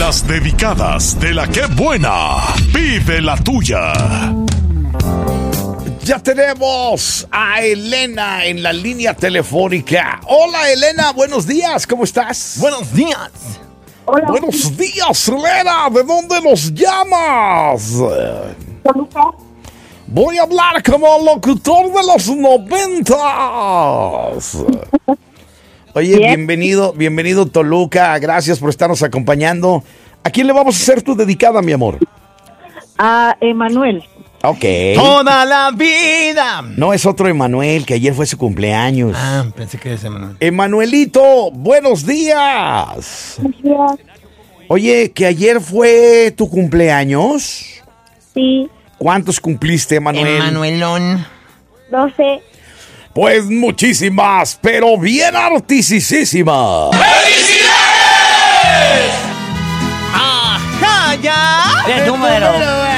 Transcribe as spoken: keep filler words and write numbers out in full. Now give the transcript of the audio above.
Las dedicadas de la que buena. Vive la tuya. Ya tenemos a Elena en la línea telefónica. Hola, Elena, buenos días, ¿cómo estás? Buenos días. Hola. Buenos días, Elena, ¿de dónde nos llamas? Toluca. Voy a hablar como locutor de los noventas. Oye, Bien. bienvenido, bienvenido Toluca, gracias por estarnos acompañando. ¿A quién le vamos a hacer tu dedicada, mi amor? A Emanuel. Ok. Toda la vida. No, es otro Emanuel, que ayer fue su cumpleaños. Ah, pensé que era Emanuel. Emanuelito, buenos días. Oye, que ayer fue tu cumpleaños. Sí, ¿Cuántos cumpliste, Emanuel? Emanuelón. doce. Pues muchísimas, pero bien artisísimas. ¡Ajá, ya! ¿Qué número?